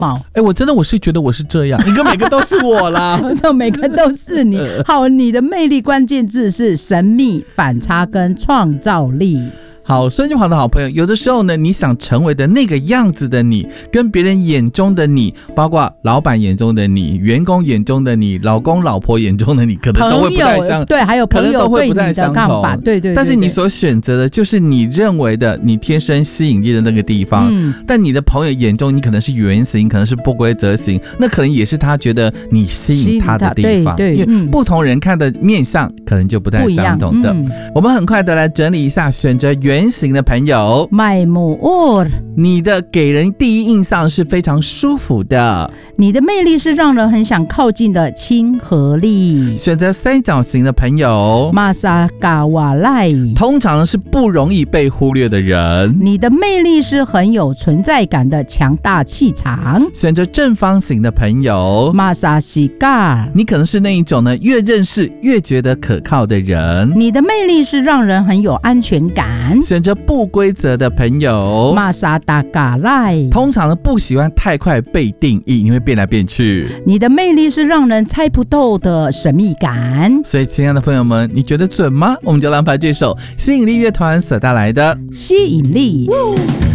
貌。 我是觉得我是这样，你跟每个都是我啦。 每个都是你。好，你的魅力关键字是神秘、反差跟创造力。 好，收音机旁的好朋友，有的时候呢，你想成为的那个样子的你，跟别人眼中的你，包括老板眼中的你、员工眼中的你、老公老婆眼中的你，可能都会不太相同。 对，还有朋友对你的看法，对。 但是你所选择的就是你认为的你天生吸引力的那个地方。但你的朋友眼中你可能是圆形，可能是不规则形，那可能也是他觉得你吸引他的地方。 对， 因为不同人看的面相可能就不太相同的。我们很快的来整理一下，选择圆形的朋友，你的给人第一印象是非常舒服的， 你的魅力是让人很想靠近的亲和力。 选择三角形的朋友，通常是不容易被忽略的人， 你的魅力是很有存在感的强大气场。 选择正方形的朋友，你可能是那一种呢，越认识越觉得可靠的人， 你的魅力是让人很有安全感。 选择不规则的朋友，通常不喜欢太快被定义，你会变来变去。 你的魅力是让人猜不透的神秘感。 所以亲爱的朋友们，你觉得准吗？我们就安排这首吸引力乐团所带来的吸引力。